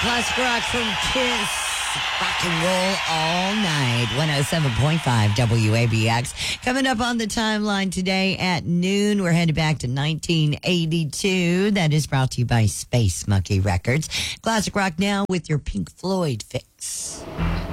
Classic rock from Kiss. Rock and roll all night. 107.5 WABX. Coming up on the timeline today at noon, we're headed back to 1982. That is brought to you by Space Monkey Records. Classic rock now with your Pink Floyd fix.